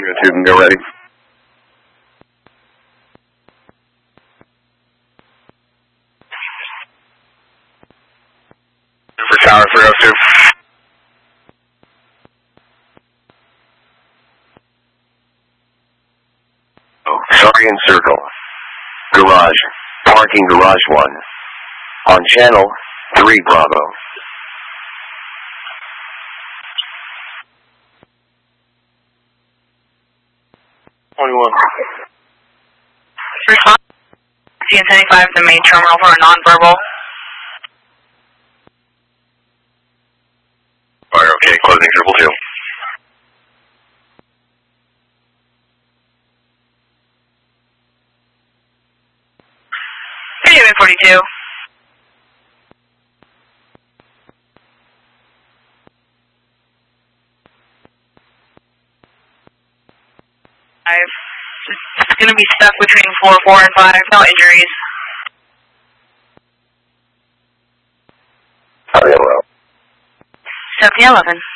You can go ready. For Tower 302. Sargent Circle. Garage. Parking Garage 1. On channel 3 Bravo. 21. Response. CN75, the main terminal for a non-verbal. Alright, okay, closing 222. Radio 42. It's going to be stuck between 4, 4, and 5. No injuries. How do you know? 7011.